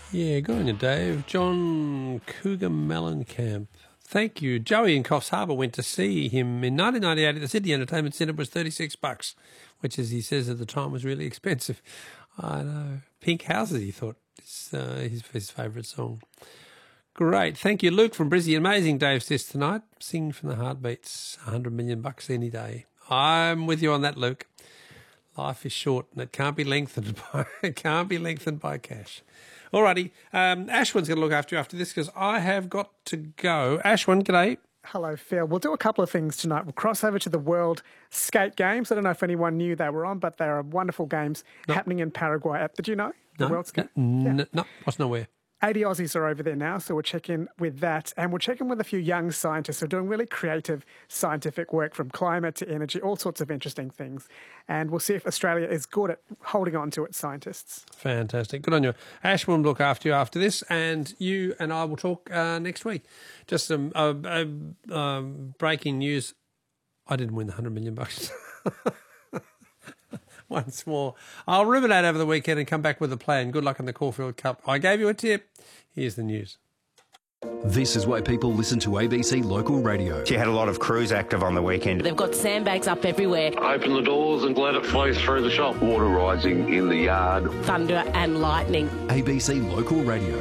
Yeah, good on you, Dave. John Cougar Mellencamp. Thank you. Joey in Coffs Harbour went to see him in 1998 at the Sydney Entertainment Centre. It was $36, which, as he says at the time, was really expensive. I know. Pink Houses, he thought, is his favourite song. Great. Thank you, Luke from Brizzy. Amazing Dave says tonight. Sing from the Heartbeats. $100 million any day. I'm with you on that, Luke. Life is short and it can't be lengthened by cash. Alrighty. Ashwin's going to look after you after this because I have got to go. Ashwin, g'day. Hello, Phil. We'll do a couple of things tonight. We'll cross over to the World Skate Games. I don't know if anyone knew they were on, but they are wonderful games happening in Paraguay. Did you know? The World Skate? No, what's nowhere. 80 Aussies are over there now, so we'll check in with that. And we'll check in with a few young scientists who are doing really creative scientific work from climate to energy, all sorts of interesting things. And we'll see if Australia is good at holding on to its scientists. Fantastic. Good on you. Ash will look after you after this, and you and I will talk next week. Just some breaking news. I didn't win the $100 million. Once more. I'll ruminate over the weekend and come back with a plan. Good luck in the Caulfield Cup. I gave you a tip. Here's the news. This is why people listen to ABC Local Radio. She had a lot of crews active on the weekend. They've got sandbags up everywhere. Open the doors and let it flow through the shop. Water rising in the yard. Thunder and lightning. ABC Local Radio.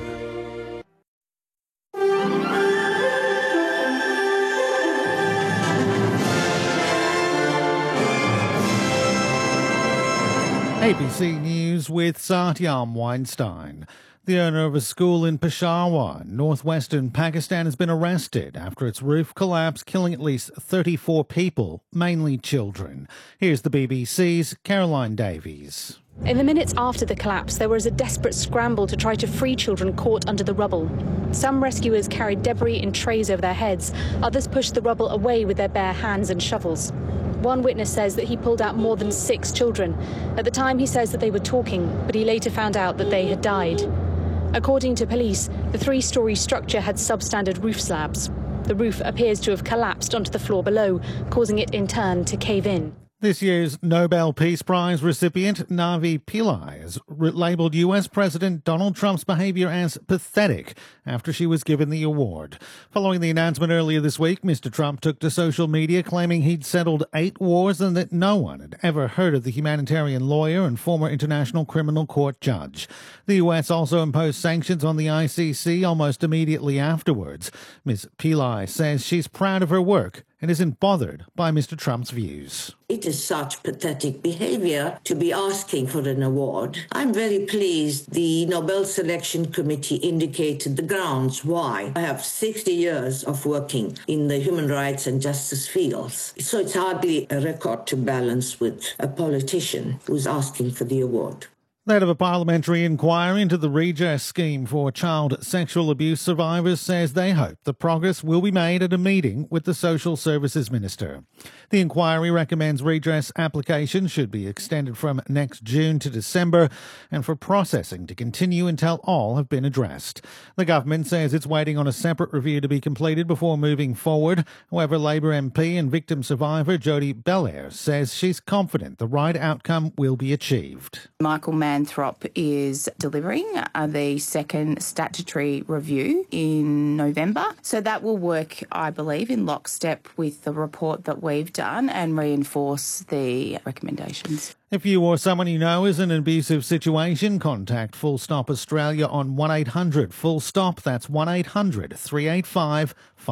ABC News with Satyam Weinstein. The owner of a school in Peshawar, northwestern Pakistan, has been arrested after its roof collapsed, killing at least 34 people, mainly children. Here's the BBC's Caroline Davies. In the minutes after the collapse, there was a desperate scramble to try to free children caught under the rubble. Some rescuers carried debris in trays over their heads. Others pushed the rubble away with their bare hands and shovels. One witness says that he pulled out more than 6 children. At the time, he says that they were talking, but he later found out that they had died. According to police, the 3-storey structure had substandard roof slabs. The roof appears to have collapsed onto the floor below, causing it in turn to cave in. This year's Nobel Peace Prize recipient, Navi Pillai, has labelled US President Donald Trump's behaviour as pathetic after she was given the award. Following the announcement earlier this week, Mr. Trump took to social media claiming he'd settled 8 wars and that no one had ever heard of the humanitarian lawyer and former International Criminal Court judge. The US also imposed sanctions on the ICC almost immediately afterwards. Ms. Pillai says she's proud of her work and isn't bothered by Mr. Trump's views. It is such pathetic behaviour to be asking for an award. I'm very pleased the Nobel Selection Committee indicated the grounds why. I have 60 years of working in the human rights and justice fields, so it's hardly a record to balance with a politician who's asking for the award. The head of a parliamentary inquiry into the redress scheme for child sexual abuse survivors says they hope the progress will be made at a meeting with the Social Services Minister. The inquiry recommends redress applications should be extended from next June to December and for processing to continue until all have been addressed. The government says it's waiting on a separate review to be completed before moving forward. However, Labor MP and victim survivor Jodie Belair says she's confident the right outcome will be achieved. Michael Manthrop is delivering the second statutory review in November. So that will work, I believe, in lockstep with the report that we've done and reinforce the recommendations. If you or someone you know is in an abusive situation, contact Full Stop Australia on 1800 Full Stop. That's 1800 385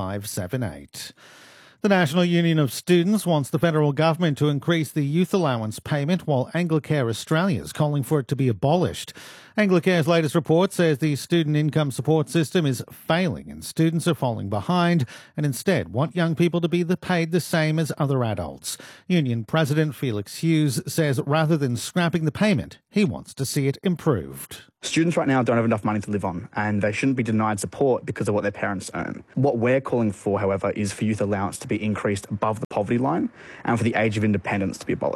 578. The National Union of Students wants the federal government to increase the youth allowance payment, while Anglicare Australia is calling for it to be abolished. Anglicare's latest report says the student income support system is failing and students are falling behind and instead want young people to be paid the same as other adults. Union President Felix Hughes says rather than scrapping the payment, he wants to see it improved. Students right now don't have enough money to live on, and they shouldn't be denied support because of what their parents earn. What we're calling for, however, is for youth allowance to be increased above the poverty line and for the age of independence to be abolished.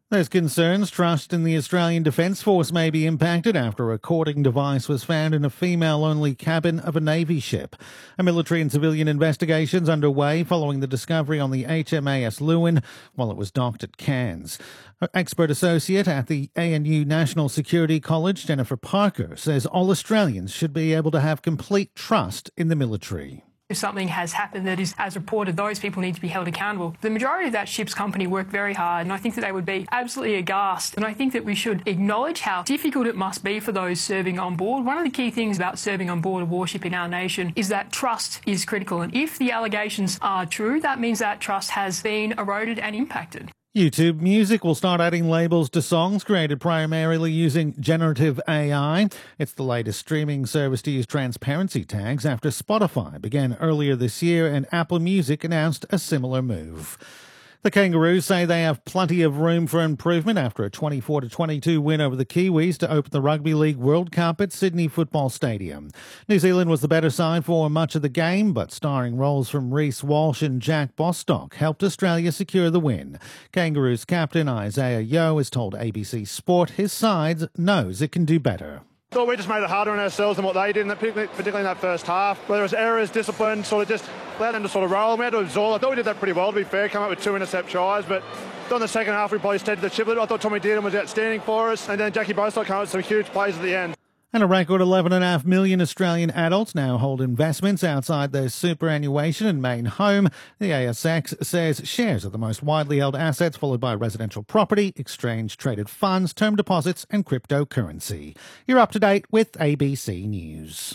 There's concerns trust in the Australian Defence Force may be impacted after a recording device was found in a female-only cabin of a Navy ship. A military and civilian investigation's underway following the discovery on the HMAS Lewin while it was docked at Cairns. Expert associate at the ANU National Security College, Jennifer Parker, says all Australians should be able to have complete trust in the military. If something has happened that is as reported, those people need to be held accountable. The majority of that ship's company worked very hard, and I think that they would be absolutely aghast. And I think that we should acknowledge how difficult it must be for those serving on board. One of the key things about serving on board a warship in our nation is that trust is critical. And if the allegations are true, that means that trust has been eroded and impacted. YouTube Music will start adding labels to songs created primarily using generative AI. It's the latest streaming service to use transparency tags after Spotify began earlier this year and Apple Music announced a similar move. The Kangaroos say they have plenty of room for improvement after a 24-22 win over the Kiwis to open the Rugby League World Cup at Sydney Football Stadium. New Zealand was the better side for much of the game, but starring roles from Reece Walsh and Jack Bostock helped Australia secure the win. Kangaroos captain Isaiah Yeo has told ABC Sport his side knows it can do better. So we just made it harder on ourselves than what they did, particularly in that first half. Whether it was errors, discipline, sort of just allowed them to sort of roll. We had to absorb. I thought we did that pretty well, to be fair, come up with 2 intercept tries, but in the second half we probably steadied the ship a little. I thought Tommy Dearden was outstanding for us, and then Jackie Bostock came up with some huge plays at the end. And a record 11.5 million Australian adults now hold investments outside their superannuation and main home. The ASX says shares are the most widely held assets, followed by residential property, exchange-traded funds, term deposits and cryptocurrency. You're up to date with ABC News.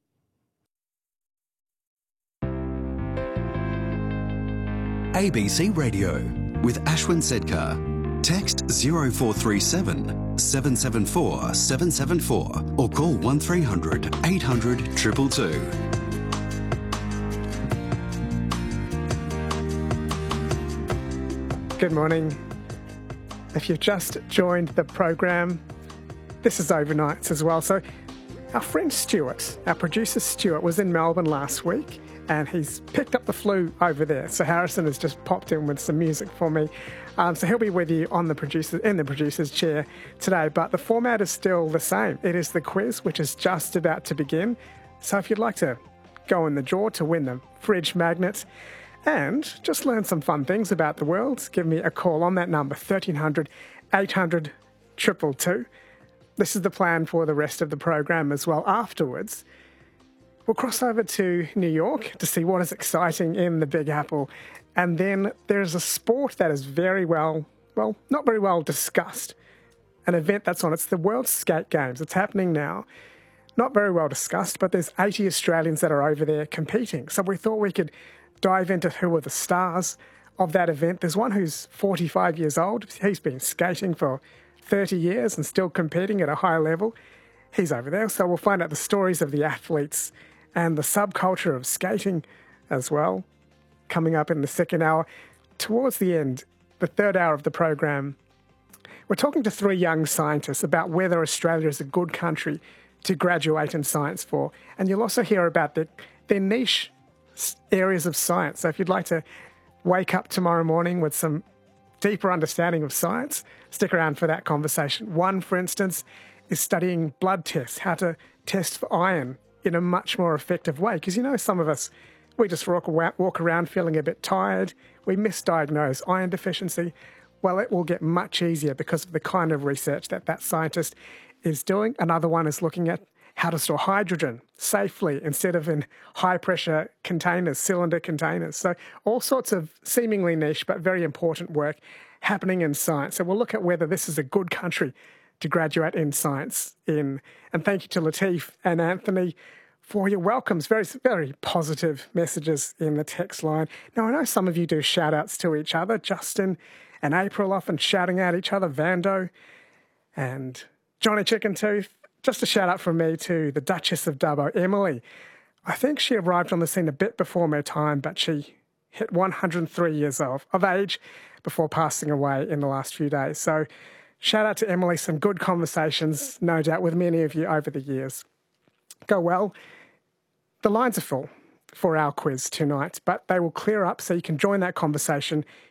ABC Radio with Ashwin Sedkar. Text 0437 774 774 or call 1300 800 222. Good morning. If you've just joined the program, this is Overnights as well. So our friend Stuart, our producer Stuart, was in Melbourne last week and he's picked up the flu over there. So Harrison has just popped in with some music for me. So he'll be with you in the producer's chair today. But the format is still the same. It is the quiz, which is just about to begin. So if you'd like to go in the draw to win the fridge magnet and just learn some fun things about the world, give me a call on that number, 1300 800 222. This is the plan for the rest of the program as well. Afterwards, we'll cross over to New York to see what is exciting in the Big Apple. And then there's a sport that is not very well discussed. An event that's on. It's the World Skate Games. It's happening now. Not very well discussed, but there's 80 Australians that are over there competing. So we thought we could dive into who are the stars of that event. There's one who's 45 years old. He's been skating for 30 years and still competing at a high level. He's over there. So we'll find out the stories of the athletes and the subculture of skating as well. Coming up in the second hour. Towards the end, the third hour of the program, we're talking to 3 young scientists about whether Australia is a good country to graduate in science for. And you'll also hear about their niche areas of science. So if you'd like to wake up tomorrow morning with some deeper understanding of science, stick around for that conversation. One, for instance, is studying blood tests, how to test for iron in a much more effective way. Because some of us, we just walk around feeling a bit tired. We misdiagnose iron deficiency. Well, it will get much easier because of the kind of research that scientist is doing. Another one is looking at how to store hydrogen safely instead of in high-pressure containers, cylinder containers. So all sorts of seemingly niche but very important work happening in science. So we'll look at whether this is a good country to graduate in science in. And thank you to Latif and Anthony for your welcomes. Very, very positive messages in the text line. Now, I know some of you do shout-outs to each other. Justin and April often shouting out each other, Vando and Johnny Chicken Tooth. Just a shout-out from me to the Duchess of Dubbo, Emily. I think she arrived on the scene a bit before her time, but she hit 103 years of age before passing away in the last few days. So shout-out to Emily. Some good conversations, no doubt, with many of you over the years. Go well. The lines are full for our quiz tonight, but they will clear up so you can join that conversation